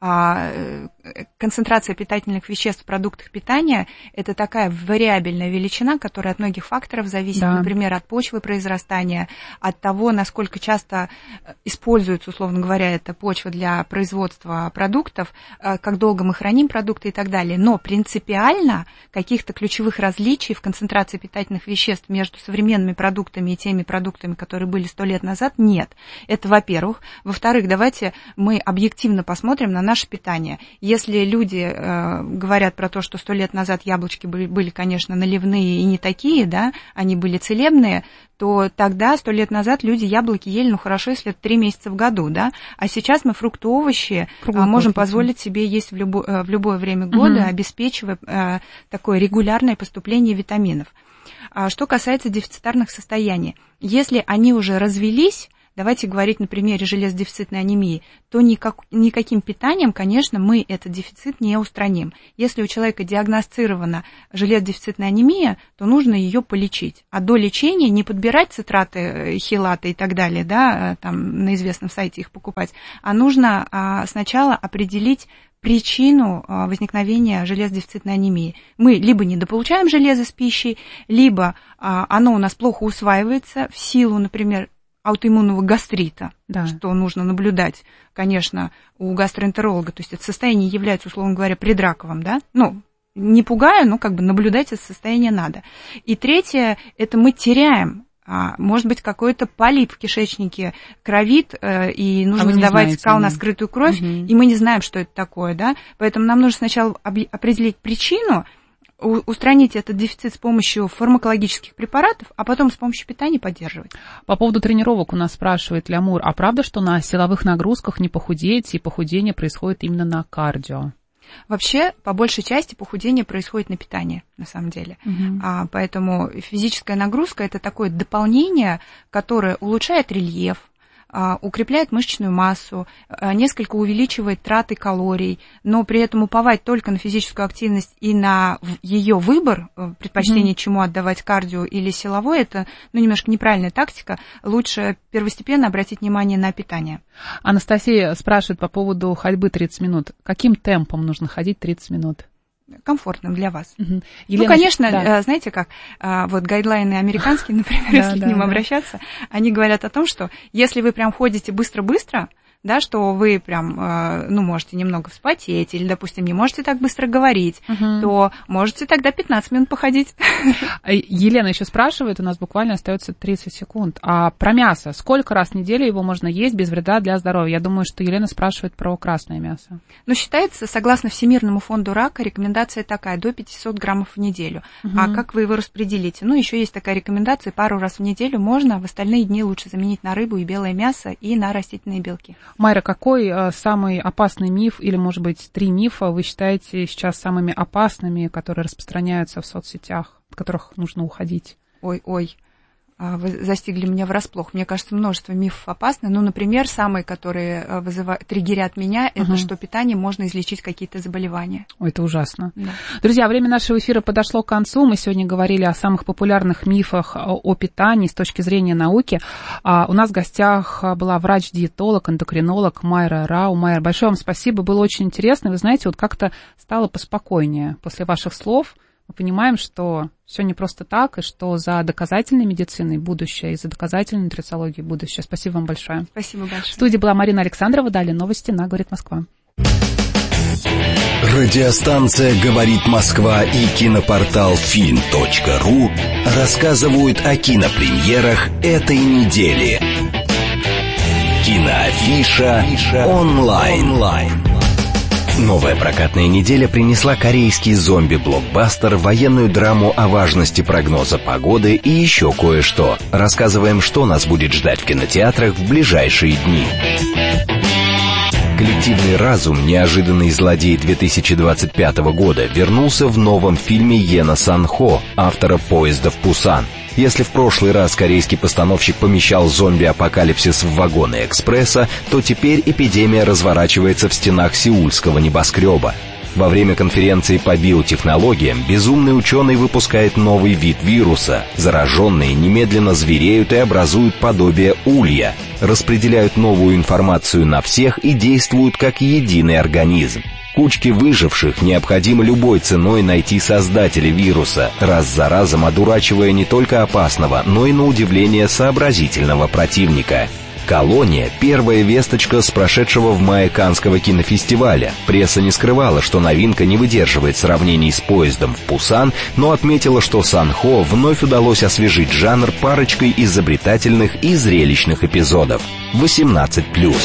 концентрация питательных веществ в продуктах питания – это такая вариабельная величина, которая от многих факторов зависит, например, от почвы произрастания, от того, насколько часто используется, условно говоря, эта почва для производства продуктов, как долго мы храним продукты и так далее. Но принципиально каких-то ключевых различий в концентрации питательных веществ между современными продуктами и теми продуктами, которые были 100 лет назад, нет. Это, во-первых. Во-вторых, давайте мы объективно посмотрим на наше питание. Если люди говорят про то, что 100 лет назад яблочки были, конечно, наливные и не такие, да, они были целебные, то тогда, 100 лет назад, люди яблоки ели, ну, хорошо, если это 3 месяца в году, да, а сейчас мы фрукты, овощи можем позволить себе есть в любое время года, обеспечивая такое регулярное поступление витаминов. Что касается дефицитарных состояний, если они уже развелись, давайте говорить на примере железодефицитной анемии, то никаким питанием, конечно, мы этот дефицит не устраним. Если у человека диагностирована железодефицитная анемия, то нужно ее полечить. А до лечения не подбирать цитраты, хелаты и так далее, да, там на известном сайте их покупать, а нужно сначала определить причину возникновения железодефицитной анемии. Мы либо недополучаем железо с пищей, либо оно у нас плохо усваивается в силу, например, аутоиммунного гастрита, что нужно наблюдать, конечно, у гастроэнтеролога. То есть это состояние является, условно говоря, предраковым, да? Ну, не пугая, но как бы наблюдать это состояние надо. И третье, это мы теряем, может быть, какой-то полип в кишечнике кровит, и нужно сдавать кал на скрытую кровь, и мы не знаем, что это такое, да? Поэтому нам нужно сначала определить причину, устранить этот дефицит с помощью фармакологических препаратов, а потом с помощью питания поддерживать. По поводу тренировок у нас спрашивает Лямур, а правда, что на силовых нагрузках не похудеете, и похудение происходит именно на кардио? Вообще, по большей части, похудение происходит на питании, на самом деле. Поэтому физическая нагрузка – это такое дополнение, которое улучшает рельеф, укрепляет мышечную массу, несколько увеличивает траты калорий, но при этом уповать только на физическую активность и на ее выбор, предпочтение чему отдавать кардио или силовой, это немножко неправильная тактика. Лучше первостепенно обратить внимание на питание. Анастасия спрашивает по поводу ходьбы 30 минут. Каким темпом нужно ходить 30 минут? Комфортным для вас. Елена, конечно, знаете как, вот гайдлайны американские, например, если к ним обращаться, они говорят о том, что если вы прям ходите быстро-быстро, да, что вы прям, можете немного вспотеть, или, допустим, не можете так быстро говорить, то можете тогда 15 минут походить. Елена еще спрашивает, у нас буквально остается 30 секунд, а про мясо, сколько раз в неделю его можно есть без вреда для здоровья? Я думаю, что Елена спрашивает про красное мясо. Считается, согласно Всемирному фонду рака, рекомендация такая, до 500 граммов в неделю. А как вы его распределите? Еще есть такая рекомендация, пару раз в неделю можно, в остальные дни лучше заменить на рыбу и белое мясо и на растительные белки. Майра, какой самый опасный миф, или, может быть, 3 мифа вы считаете сейчас самыми опасными, которые распространяются в соцсетях, от которых нужно уходить? Ой, вы застигли меня врасплох. Мне кажется, множество мифов опасны. Например, самые, которые триггерят меня, это что питанием можно излечить какие-то заболевания. Ой, это ужасно. Да. Друзья, время нашего эфира подошло к концу. Мы сегодня говорили о самых популярных мифах о питании с точки зрения науки. У нас в гостях была врач-диетолог, эндокринолог Майра Рау. Майра, большое вам спасибо, было очень интересно. Вы знаете, вот как-то стало поспокойнее после ваших слов. Мы понимаем, что все не просто так, и что за доказательной медициной будущее, и за доказательной нутрициологией будущее. Спасибо вам большое. Спасибо большое. В студии была Марина Александрова. Далее новости на «Говорит Москва». Радиостанция «Говорит Москва» и кинопортал film.ru рассказывают о кинопремьерах этой недели. Киноафиша онлайн. Новая прокатная неделя принесла корейский зомби-блокбастер, военную драму о важности прогноза погоды и еще кое-что. Рассказываем, что нас будет ждать в кинотеатрах в ближайшие дни. Коллектив Креативный разум, неожиданный злодей 2025 года, вернулся в новом фильме Йена Сан-Хо, автора «Поезда в Пусан». Если в прошлый раз корейский постановщик помещал зомби-апокалипсис в вагоны экспресса, то теперь эпидемия разворачивается в стенах сеульского небоскреба. Во время конференции по биотехнологиям безумный ученый выпускает новый вид вируса. Зараженные немедленно звереют и образуют подобие улья, распределяют новую информацию на всех и действуют как единый организм. Кучке выживших необходимо любой ценой найти создателя вируса, раз за разом одурачивая не только опасного, но и на удивление сообразительного противника. «Колония» — первая весточка с прошедшего в мае Каннского кинофестиваля. Пресса не скрывала, что новинка не выдерживает сравнений с «Поездом в Пусан», но отметила, что Сан-Хо вновь удалось освежить жанр парочкой изобретательных и зрелищных эпизодов. 18+.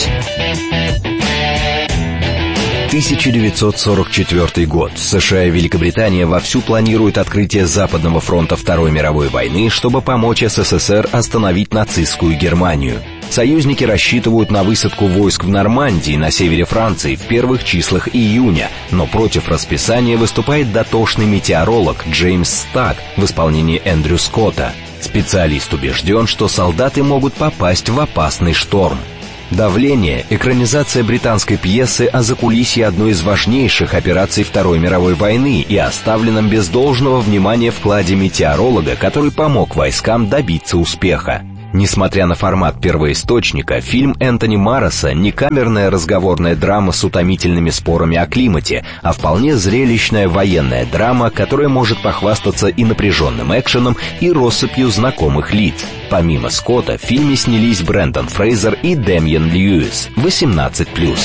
1944 год. США и Великобритания вовсю планируют открытие Западного фронта Второй мировой войны, чтобы помочь СССР остановить нацистскую Германию. Союзники рассчитывают на высадку войск в Нормандии на севере Франции в первых числах июня, но против расписания выступает дотошный метеоролог Джеймс Стак в исполнении Эндрю Скотта. Специалист убежден, что солдаты могут попасть в опасный шторм. «Давление» — экранизация британской пьесы о закулисье одной из важнейших операций Второй мировой войны и оставленном без должного внимания вкладе метеоролога, который помог войскам добиться успеха. Несмотря на формат первоисточника, фильм Энтони Марроса не камерная разговорная драма с утомительными спорами о климате, а вполне зрелищная военная драма, которая может похвастаться и напряженным экшеном, и россыпью знакомых лиц. Помимо Скотта, в фильме снялись Брендон Фрейзер и Дэмиен Льюис. 18+.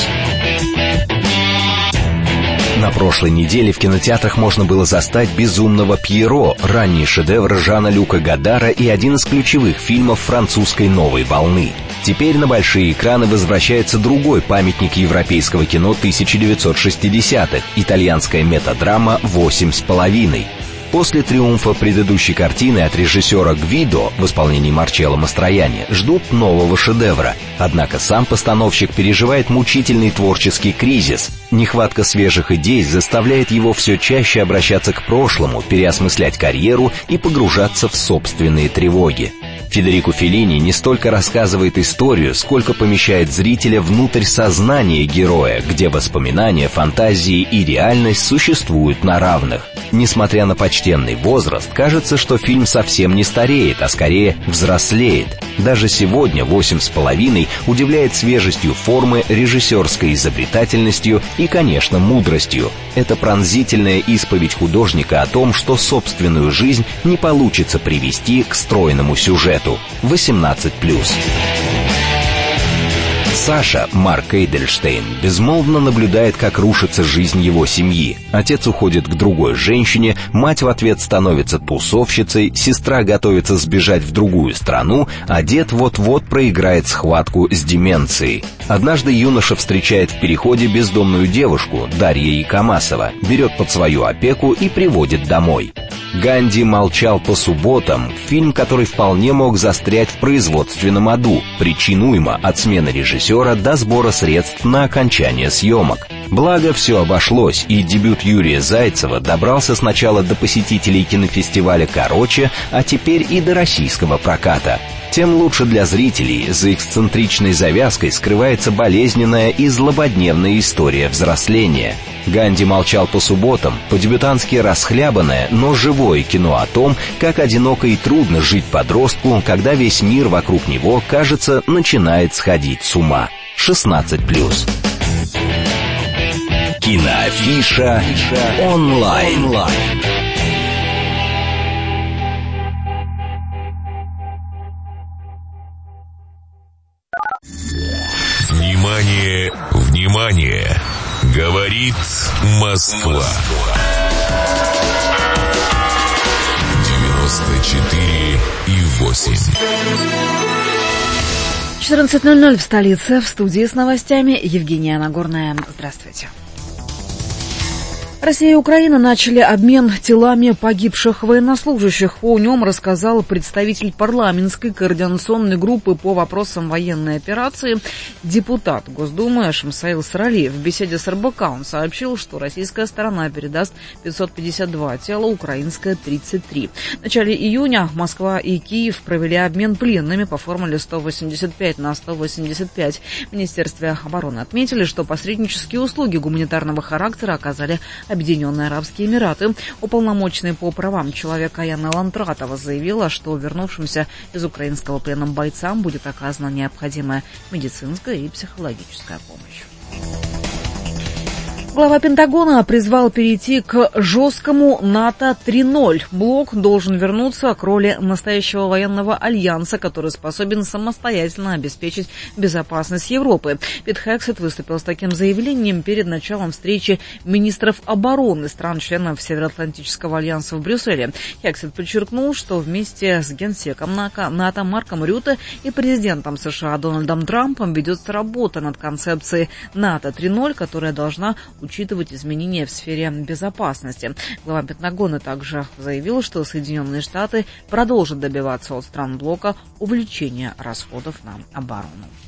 На прошлой неделе в кинотеатрах можно было застать «Безумного Пьеро», ранний шедевр Жана-Люка Годара и один из ключевых фильмов французской новой волны. Теперь на большие экраны возвращается другой памятник европейского кино 1960-х – итальянская метадрама «8,5». После триумфа предыдущей картины от режиссера Гвидо в исполнении Марчелло Мастроянни ждут нового шедевра. Однако сам постановщик переживает мучительный творческий кризис. Нехватка свежих идей заставляет его все чаще обращаться к прошлому, переосмыслять карьеру и погружаться в собственные тревоги. Федерико Феллини не столько рассказывает историю, сколько помещает зрителя внутрь сознания героя, где воспоминания, фантазии и реальность существуют на равных. Несмотря на почтенный возраст, кажется, что фильм совсем не стареет, а скорее взрослеет. Даже сегодня «8,5» удивляет свежестью формы, режиссерской изобретательностью и, конечно, мудростью. Это пронзительная исповедь художника о том, что собственную жизнь не получится привести к стройному сюжету. 18+. Саша, Марк Эйдельштейн, безмолвно наблюдает, как рушится жизнь его семьи. Отец уходит к другой женщине, мать в ответ становится тусовщицей, сестра готовится сбежать в другую страну, а дед вот-вот проиграет схватку с деменцией. Однажды юноша встречает в переходе бездомную девушку, Дарья Якомасова, берет под свою опеку и приводит домой. «Ганди молчал по субботам» — фильм, который вполне мог застрять в производственном аду, причин уйма от смены режиссера до сбора средств на окончание съемок. Благо, все обошлось, и дебют Юрия Зайцева добрался сначала до посетителей кинофестиваля «Короче», а теперь и до российского проката. Тем лучше для зрителей, за эксцентричной завязкой скрывается болезненная и злободневная история взросления. «Ганди молчал по субботам» — по-дебютантски расхлябанное, но живое кино о том, как одиноко и трудно жить подростку, когда весь мир вокруг него, кажется, начинает сходить с ума. 16+. Киноафиша онлайн. Внимание, внимание! Говорит Москва. 94,8. 14:00 в столице. В студии с новостями Евгения Нагорная. Здравствуйте. Россия и Украина начали обмен телами погибших военнослужащих. О нем рассказал представитель парламентской координационной группы по вопросам военной операции, депутат Госдумы Шамсаил Саралиев. В беседе с РБК он сообщил, что российская сторона передаст 552 тела, украинская 33. В начале июня Москва и Киев провели обмен пленными по формуле 185 на 185. В Министерстве обороны отметили, что посреднические услуги гуманитарного характера оказали Объединенные Арабские Эмираты. Уполномоченный по правам человека Яна Лантратова заявила, что вернувшимся из украинского плена бойцам будет оказана необходимая медицинская и психологическая помощь. Глава Пентагона призвал перейти к жесткому НАТО 3.0. Блок должен вернуться к роли настоящего военного альянса, который способен самостоятельно обеспечить безопасность Европы. Пит Хексет выступил с таким заявлением перед началом встречи министров обороны стран-членов Североатлантического альянса в Брюсселе. Хексет подчеркнул, что вместе с генсеком НАТО Марком Рютте и президентом США Дональдом Трампом ведется работа над концепцией НАТО 3.0, которая должна учитывать изменения в сфере безопасности. Глава Пентагона также заявил, что Соединенные Штаты продолжат добиваться от стран блока увеличения расходов на оборону.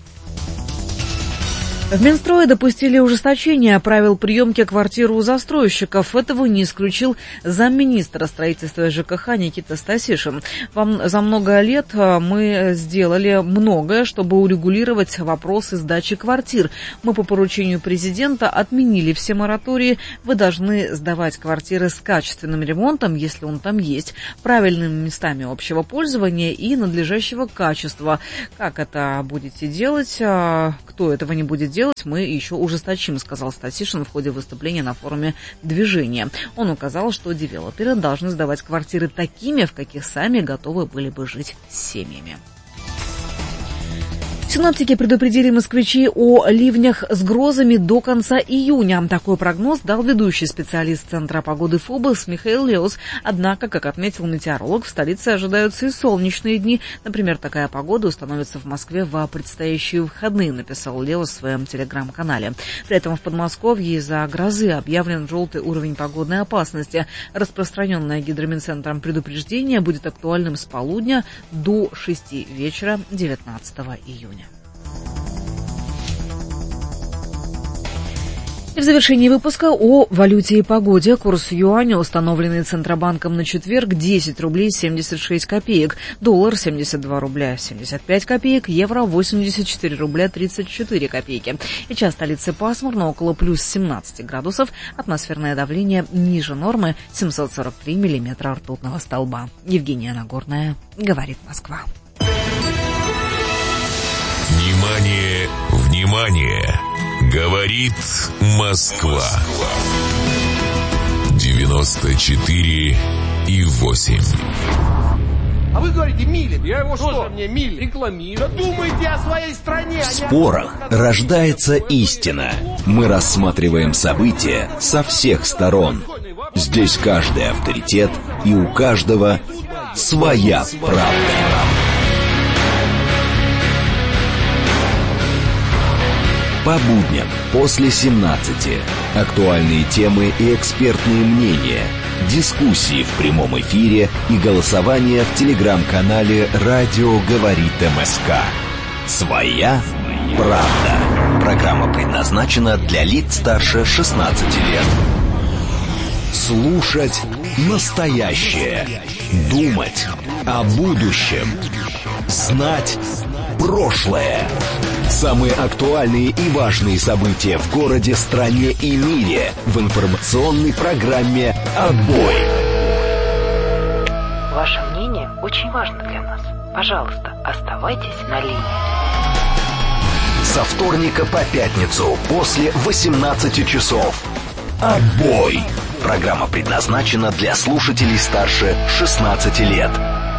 В Минстрое допустили ужесточение правил приемки квартир у застройщиков. Этого не исключил замминистра строительства ЖКХ Никита Стасишин. За много лет мы сделали многое, чтобы урегулировать вопросы сдачи квартир. Мы по поручению президента отменили все моратории. Вы должны сдавать квартиры с качественным ремонтом, если он там есть, правильными местами общего пользования и надлежащего качества. Как это будете делать, кто этого не будет делать, мы еще ужесточим, сказал Стасишин в ходе выступления на форуме движения. Он указал, что девелоперы должны сдавать квартиры такими, в каких сами готовы были бы жить с семьями. Синоптики предупредили москвичей о ливнях с грозами до конца июня. Такой прогноз дал ведущий специалист Центра погоды ФОБОС Михаил Леус. Однако, как отметил метеоролог, в столице ожидаются и солнечные дни. Например, такая погода установится в Москве в предстоящие выходные, написал Леус в своем телеграм-канале. При этом в Подмосковье из-за грозы объявлен желтый уровень погодной опасности. Распространенное гидромедцентром предупреждение будет актуальным с полудня до 6 вечера 19 июня. И в завершении выпуска о валюте и погоде. Курс юаня, установленный Центробанком на четверг, 10 рублей 76 копеек. Доллар 72 рубля 75 копеек. Евро 84 рубля 34 копейки. Сейчас в столице пасмурно, около плюс 17 градусов. Атмосферное давление ниже нормы 743 миллиметра ртутного столба. Евгения Нагорная, говорит Москва. Внимание, внимание! Говорит Москва. 94,8. А вы говорите Милин. Я его что? Мне Милин рекламирую. Да думайте о своей стране. В спорах рождается истина. Мы рассматриваем события со всех сторон. Здесь каждый авторитет, и у каждого своя правда. По будням после 17. Актуальные темы и экспертные мнения, дискуссии в прямом эфире и голосование в телеграм-канале «Радио говорит МСК». Своя правда. Программа предназначена для лиц старше 16 лет. Слушать настоящее. Думать о будущем. Знать прошлое. Самые актуальные и важные события в городе, стране и мире в информационной программе «Отбой». Ваше мнение очень важно для нас. Пожалуйста, оставайтесь на линии. Со вторника по пятницу после 18 часов. «Отбой». Программа предназначена для слушателей старше 16 лет.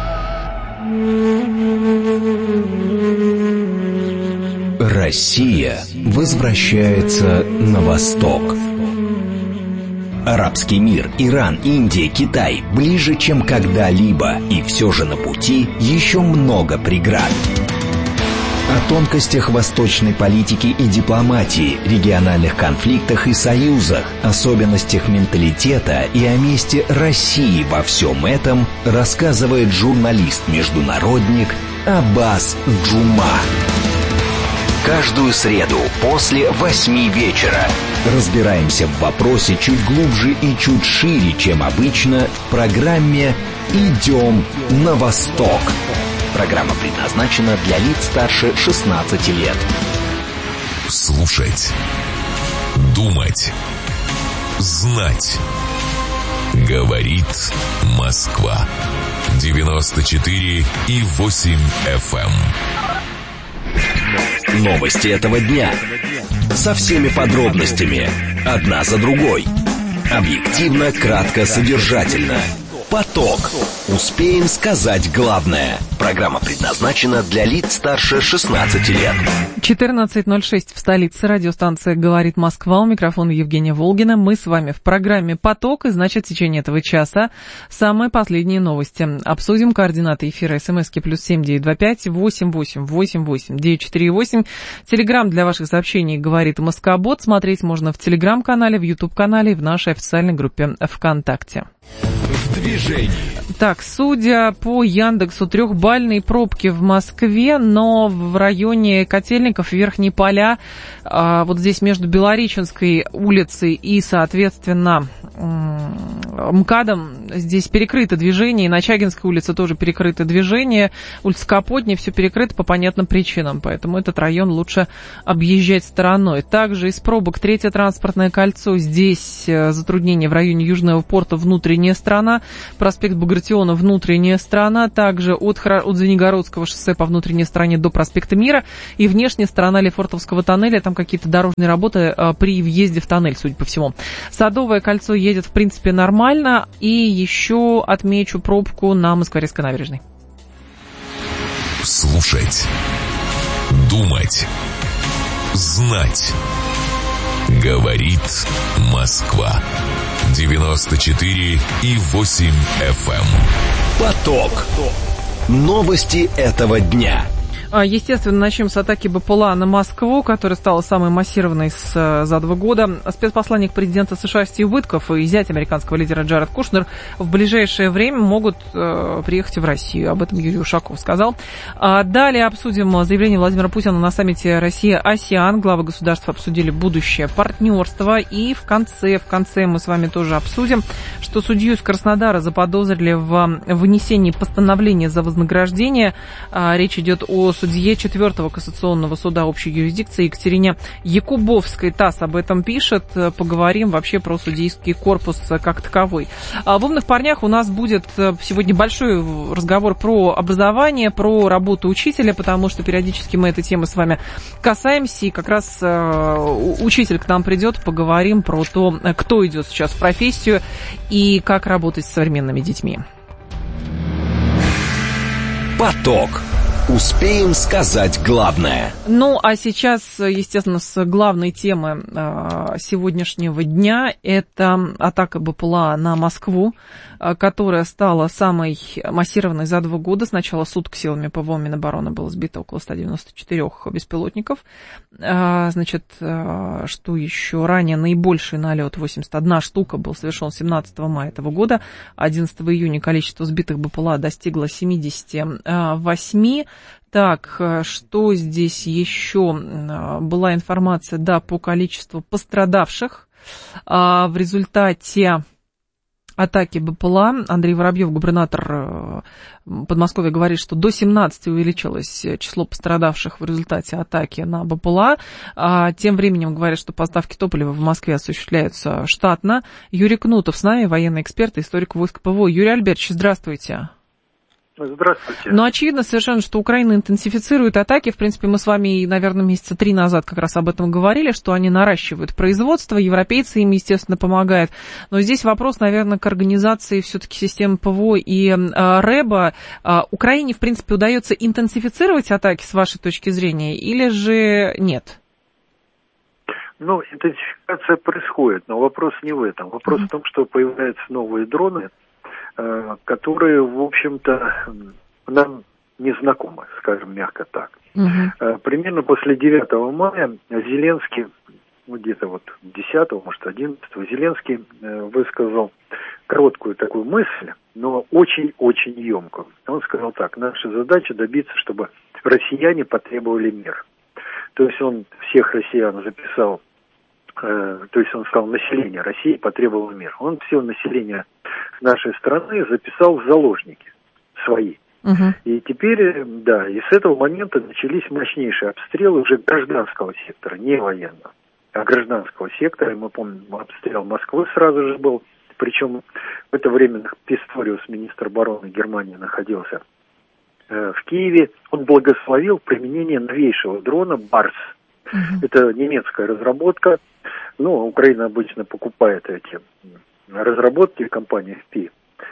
Россия возвращается на восток. Арабский мир, Иран, Индия, Китай ближе, чем когда-либо, и все же на пути еще много преград. О тонкостях восточной политики и дипломатии, региональных конфликтах и союзах, особенностях менталитета и о месте России во всем этом рассказывает журналист-международник Аббас Джума. Каждую среду после 8 вечера разбираемся в вопросе чуть глубже и чуть шире, чем обычно, в программе «Идем на восток». Программа предназначена для лиц старше 16 лет. Слушать, думать, знать. Говорит Москва. 94,8 FM. Новости этого дня. Со всеми подробностями. Одна за другой. Объективно, кратко, содержательно. Поток. Успеем сказать главное. Программа предназначена для лиц старше 16 лет. 14:06 в столице. Радиостанция «Говорит Москва». У микрофона Евгения Волгина. Мы с вами в программе «Поток». И, значит, в течение этого часа самые последние новости. Обсудим координаты эфира. СМСки +7 925 88 88 948. Телеграм для ваших сообщений «Говорит Москобот». Смотреть можно в Телеграм-канале, в Ютуб-канале и в нашей официальной группе ВКонтакте. В движении. Так, судя по Яндексу, 3-бальные пробки в Москве, но в районе Котельников, Верхние Поля, вот здесь между Белореченской улицей и, соответственно, МКАДом, здесь перекрыто движение, и на Чагинской улице тоже перекрыто движение, улица Капотни, все перекрыто по понятным причинам, поэтому этот район лучше объезжать стороной. Также из пробок 3-е транспортное кольцо, здесь затруднения в районе Южного порта, внутренняя сторона, проспект Багратиона, внутренняя сторона, также от Звенигородского шоссе по внутренней стороне до проспекта Мира, и внешняя сторона Лефортовского тоннеля, там какие-то дорожные работы при въезде в тоннель, судя по всему. Садовое кольцо едет, в принципе, нормально, и еще отмечу пробку на Москворецкой набережной. Слушать, думать, знать. Говорит Москва. 94,8 FM. Поток. Новости этого дня. Естественно, начнем с атаки БПЛА на Москву, которая стала самой массированной за 2 года. Спецпосланник президента США Стив Уиткоф и зять американского лидера Джаред Кушнер в ближайшее время могут приехать в Россию. Об этом Юрий Ушаков сказал. Далее обсудим заявление Владимира Путина на саммите Россия-АСЕАН. Главы государств обсудили будущее партнерство. И в конце мы с вами тоже обсудим, что судью из Краснодара заподозрили в вынесении постановления за вознаграждение. Речь идет о судье 4-го кассационного суда общей юрисдикции Екатерине Якубовской. ТАСС об этом пишет. Поговорим вообще про судейский корпус как таковой. В «Умных парнях» у нас будет сегодня большой разговор про образование, про работу учителя, потому что периодически мы этой темы с вами касаемся, и как раз учитель к нам придет, поговорим про то, кто идет сейчас в профессию и как работать с современными детьми. Поток. Успеем сказать главное. Ну, а сейчас, естественно, с главной темы сегодняшнего дня это атака БПЛА на Москву, которая стала самой массированной за 2 года. С начала суток силами ПВО Минобороны было сбито около 194 беспилотников. Значит, что еще? Ранее наибольший налет, 81 штука, был совершен 17 мая этого года. 11 июня количество сбитых БПЛА достигло 78. Так, что здесь еще? Была информация, да, по количеству пострадавших в результате атаки БПЛА. Андрей Воробьев, губернатор Подмосковья, говорит, что до 17 увеличилось число пострадавших в результате атаки на БПЛА. Тем временем говорят, что поставки топлива в Москве осуществляются штатно. Юрий Кнутов с нами, военный эксперт и историк войск ПВО. Юрий Альбертович, здравствуйте. Здравствуйте. Но очевидно совершенно, что Украина интенсифицирует атаки. В принципе, мы с вами, наверное, месяца 3 назад как раз об этом говорили, что они наращивают производство, европейцы им, естественно, помогают. Но здесь вопрос, наверное, к организации все-таки системы ПВО и РЭБа. Украине, в принципе, удается интенсифицировать атаки, с вашей точки зрения, или же нет? Ну, интенсификация происходит, но вопрос не в этом. Вопрос в том, что появляются новые дроны, которые, в общем-то, нам незнакомо, скажем мягко так. Примерно после 9 мая Зеленский, где-то вот 10, может 11, Зеленский высказал короткую такую мысль, но очень-очень емкую. Он сказал так: наша задача добиться, чтобы россияне потребовали мир. То есть он всех россиян записал, то есть он сказал, население России потребовало мир. Он все население нашей страны записал в заложники свои. И теперь, да, и с этого момента начались мощнейшие обстрелы уже гражданского сектора, не военного, а гражданского сектора. И мы помним, обстрел Москвы сразу же был. Причем в это время Писториус, министр обороны Германии, находился в Киеве. Он благословил применение новейшего дрона «Барс». Это немецкая разработка. Ну, Украина обычно покупает эти разработки, компания FP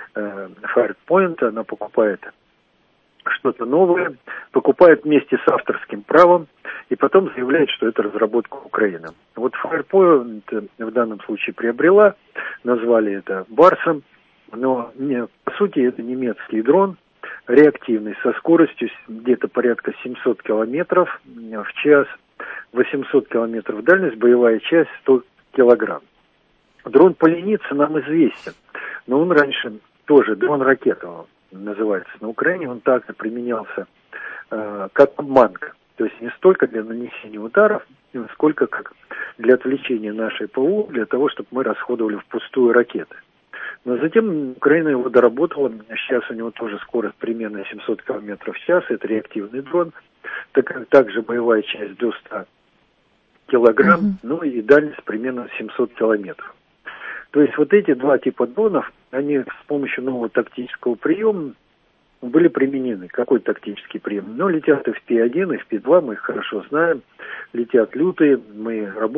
Firepoint, она покупает что-то новое, покупает вместе с авторским правом и потом заявляет, что это разработка Украины. Вот Firepoint в данном случае приобрела, назвали это Барсом, но по сути это немецкий дрон, реактивный, со скоростью где-то порядка 700 километров в час, 800 километров дальность, боевая часть 100 килограмм. Дрон поленится нам известен, но он раньше тоже дрон-ракета называется на Украине, он также применялся как обманка. То есть не столько для нанесения ударов, сколько как для отвлечения нашей ПВО, для того, чтобы мы расходовали впустую ракеты. Но затем Украина его доработала, сейчас у него тоже скорость примерно 700 км в час, это реактивный дрон, также боевая часть до 100 килограмм, ну и дальность примерно 700 километров. То есть вот эти два типа дронов, они с помощью нового тактического приема были применены. Какой тактический прием? Ну, летят FP-1, FP-2, мы их хорошо знаем, летят лютые, мы работаем.